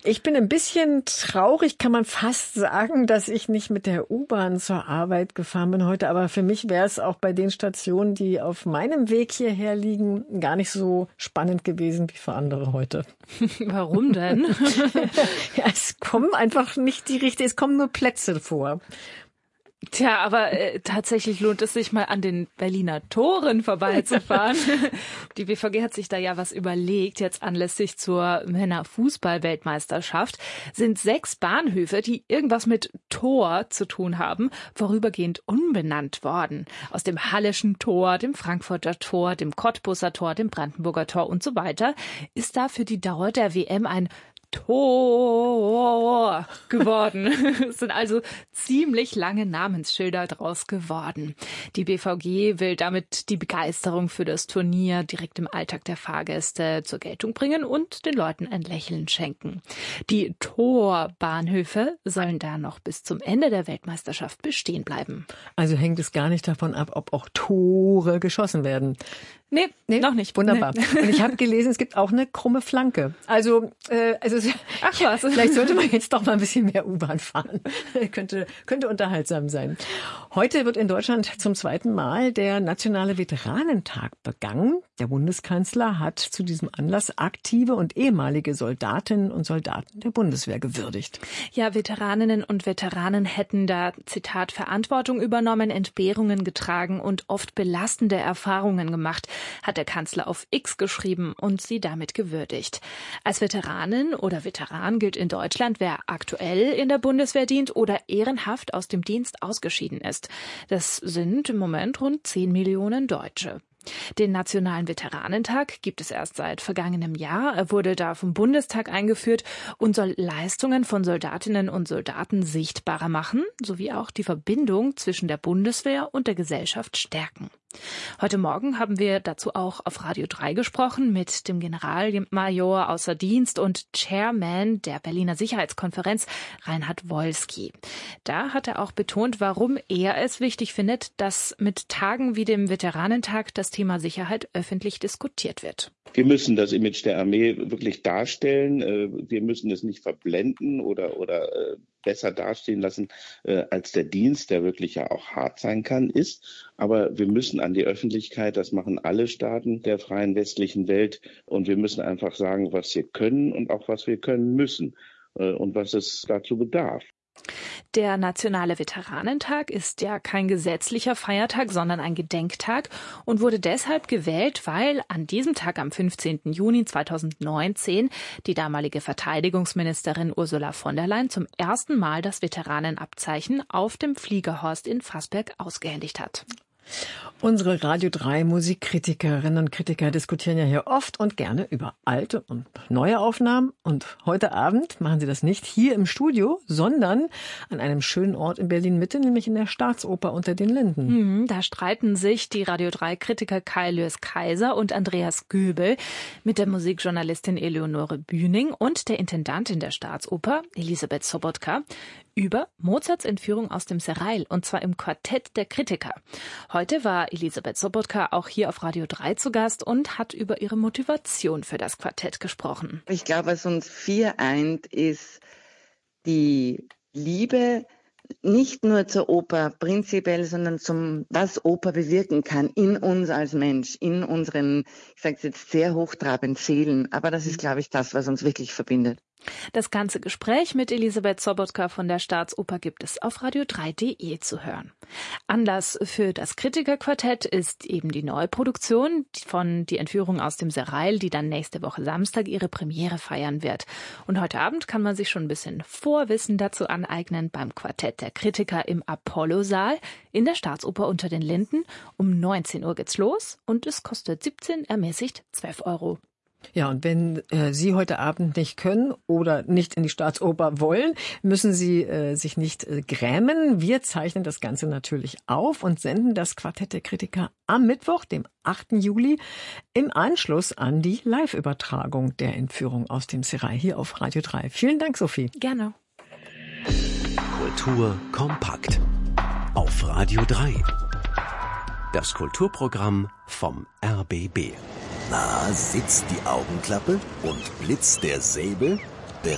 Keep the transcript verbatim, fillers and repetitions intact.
Ich bin ein bisschen traurig, kann man fast sagen, dass ich nicht mit der U-Bahn zur Arbeit gefahren bin heute. Aber für mich wäre es auch bei den Stationen, die auf meinem Weg hierher liegen, gar nicht so spannend gewesen wie für andere heute. Warum denn? Ja, es kommen einfach nicht die richtigen, es kommen nur Plätze vor. Tja, aber äh, tatsächlich lohnt es sich mal an den Berliner Toren vorbeizufahren. Die B V G hat sich da ja was überlegt. Jetzt anlässlich zur Männerfußball-Weltmeisterschaft sind sechs Bahnhöfe, die irgendwas mit Tor zu tun haben, vorübergehend umbenannt worden. Aus dem Halleschen Tor, dem Frankfurter Tor, dem Cottbuser Tor, dem Brandenburger Tor und so weiter ist da für die Dauer der W M ein Tor geworden. Es sind also ziemlich lange Namensschilder draus geworden. Die B V G will damit die Begeisterung für das Turnier direkt im Alltag der Fahrgäste zur Geltung bringen und den Leuten ein Lächeln schenken. Die Torbahnhöfe sollen da noch bis zum Ende der Weltmeisterschaft bestehen bleiben. Also hängt es gar nicht davon ab, ob auch Tore geschossen werden. Nee, nee, noch nicht. Wunderbar. Nee. Und ich habe gelesen, es gibt auch eine krumme Flanke. Also, äh, also Ach was. Vielleicht sollte man jetzt doch mal ein bisschen mehr U-Bahn fahren. könnte, könnte unterhaltsam sein. Heute wird in Deutschland zum zweiten Mal der Nationale Veteranentag begangen. Der Bundeskanzler hat zu diesem Anlass aktive und ehemalige Soldatinnen und Soldaten der Bundeswehr gewürdigt. Ja, Veteraninnen und Veteranen hätten da, Zitat, Verantwortung übernommen, Entbehrungen getragen und oft belastende Erfahrungen gemacht, hat der Kanzler auf X geschrieben und sie damit gewürdigt. Als Veteranin oder Veteran gilt in Deutschland, wer aktuell in der Bundeswehr dient oder ehrenhaft aus dem Dienst ausgeschieden ist. Das sind im Moment rund zehn Millionen Deutsche. Den Nationalen Veteranentag gibt es erst seit vergangenem Jahr. Er wurde da vom Bundestag eingeführt und soll Leistungen von Soldatinnen und Soldaten sichtbarer machen, sowie auch die Verbindung zwischen der Bundeswehr und der Gesellschaft stärken. Heute Morgen haben wir dazu auch auf Radio drei gesprochen mit dem Generalmajor außer Dienst und Chairman der Berliner Sicherheitskonferenz, Reinhard Wolski. Da hat er auch betont, warum er es wichtig findet, dass mit Tagen wie dem Veteranentag das Thema Sicherheit öffentlich diskutiert wird. Wir müssen das Image der Armee wirklich darstellen. Wir müssen es nicht verblenden oder, oder besser dastehen lassen, als der Dienst, der wirklich ja auch hart sein kann, ist. Aber wir müssen an die Öffentlichkeit, das machen alle Staaten der freien westlichen Welt. Und wir müssen einfach sagen, was wir können und auch was wir können müssen und was es dazu bedarf. Der Nationale Veteranentag ist ja kein gesetzlicher Feiertag, sondern ein Gedenktag und wurde deshalb gewählt, weil an diesem Tag am fünfzehnten Juni zweitausendneunzehn die damalige Verteidigungsministerin Ursula von der Leyen zum ersten Mal das Veteranenabzeichen auf dem Fliegerhorst in Fassberg ausgehändigt hat. Unsere Radio drei Musikkritikerinnen und Kritiker diskutieren ja hier oft und gerne über alte und neue Aufnahmen. Und heute Abend machen sie das nicht hier im Studio, sondern an einem schönen Ort in Berlin-Mitte, nämlich in der Staatsoper unter den Linden. Hm, da streiten sich die Radio drei Kritiker Kai Lös Kaiser und Andreas Göbel mit der Musikjournalistin Eleonore Bühning und der Intendantin der Staatsoper, Elisabeth Sobotka, über Mozarts Entführung aus dem Serail, und zwar im Quartett der Kritiker. Heute war Elisabeth Sobotka auch hier auf Radio drei zu Gast und hat über ihre Motivation für das Quartett gesprochen. Ich glaube, was uns vier eint, ist die Liebe nicht nur zur Oper prinzipiell, sondern zum, was Oper bewirken kann in uns als Mensch, in unseren, ich sage es jetzt sehr hochtrabend, Seelen. Aber das ist, glaube ich, das, was uns wirklich verbindet. Das ganze Gespräch mit Elisabeth Sobotka von der Staatsoper gibt es auf radio drei punkt de zu hören. Anlass für das Kritikerquartett ist eben die Neuproduktion von Die Entführung aus dem Serail, die dann nächste Woche Samstag ihre Premiere feiern wird. Und heute Abend kann man sich schon ein bisschen Vorwissen dazu aneignen beim Quartett der Kritiker im Apollo-Saal in der Staatsoper unter den Linden. Um neunzehn Uhr geht's los und es kostet siebzehn, ermäßigt zwölf Euro. Ja, und wenn äh, Sie heute Abend nicht können oder nicht in die Staatsoper wollen, müssen Sie äh, sich nicht äh, grämen. Wir zeichnen das Ganze natürlich auf und senden das Quartett der Kritiker am Mittwoch, dem achten Juli, im Anschluss an die Live-Übertragung der Entführung aus dem Serail hier auf Radio drei. Vielen Dank, Sophie. Gerne. Kultur kompakt auf Radio drei. Das Kulturprogramm vom R B B. Na, sitzt die Augenklappe und blitzt der Säbel?